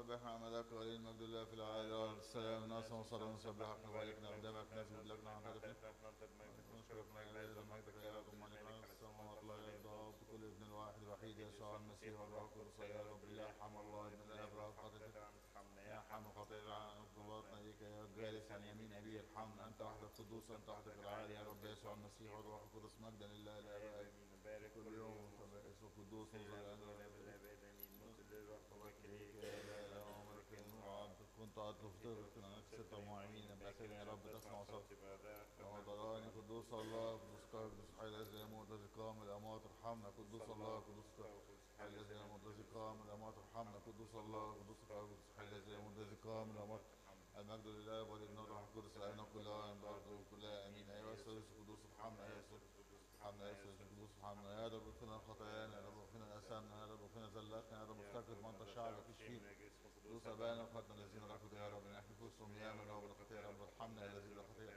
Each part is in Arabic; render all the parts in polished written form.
نسبح عملك ولي المجد لله في العالي والسلام ناس وصلى نسبحك نباركنا قدامك نسجد لك نعترف نشكرك من اجل مجدك يا رب مالك على السماوات لا يرضى بكل ابن الواحد الوحيد يسوع المسيح والروح القدس يا رب لا يرحم الله ابن الاب رب خطيتك يا حم خطيئة عن اقتباطنا اليك يا جالس عن يمين ابي ارحمنا انت وحدك قدوس انت وحدك العالي يا رب يسوع المسيح والروح القدس مجدا لله الاب كل يوم يسوع قدوس كنت أطلب تغفر عن ستة معينين بأسئلة يا رب تسمع صوتي وضراني قدوس الله قدوس قدوس حي الذي يموت الذي قام الأموات ارحمنا قدوس الله قدوس حي الذي يموت الذي قام الأموات ارحمنا قدوس الله قدوس قدوس حي الذي يموت الذي قام الأموات المجد لله ولابن الروح القدس الآن كلها عند أرضه كلها آمين أيها الثالوث القدوس ارحمنا يا يسوع ارحمنا يا يسوع القدوس ارحمنا يا رب اغفر لنا خطايانا يا رب اغفر لنا اثامنا يا رب اغفر لنا زلاتنا يا رب افتكر من انت شعبك اشفينا قدوس ابانا وقتنا الذين رحموا يا رب نحن فوسهم ياما يا رب الخطيه يا رب ارحمنا يا الذي بالخطيه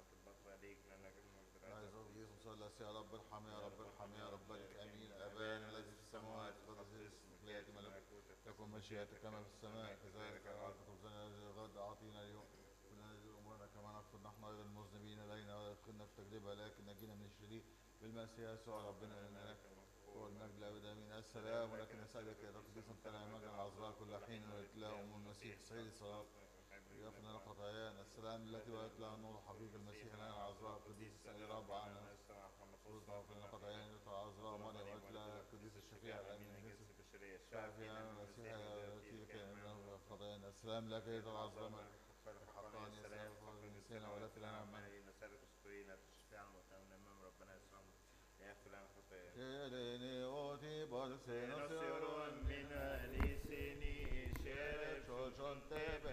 عايز يسوع صلى الله يا رب ارحم يا رب ارحم يا رب بارك امين ابانا الذي في السماوات قدس اسمك لياتي ملكوتك تكن مشيئتك كما في السماء كذلك على الارض خبزنا الذي غد اعطينا اليوم كنا نزل امورنا كما نغفر نحن ايضا المذنبين الينا ولا تدخلنا في تجربه لكن نجينا من الشرير بالمسيح يسوع ربنا لنا لك هو المجد الابد امين السلام ولكن اسالك يا تقديس انت مجد العذراء كل حين ويتلاهم ام المسيح سيد الصلاه يغفر لنا خطايانا السلام التي ويتلى النور حقيقي المسيح لنا العذراء القديس اسال رب عنا واغفر لنا خطايانا العذراء مريم ويتلى القديس الشفيع الامين الشافي المسيح التي كان خطايانا السلام لك يا العذراء حقاني السلام ونسينا ولا لنا من نسألك سكرينا تشفيع المتأمن أمام ربنا يسوع يغفر لنا خطايانا. كيريني أوتي برسينا سيرون من أهل سني شرف شوشنتي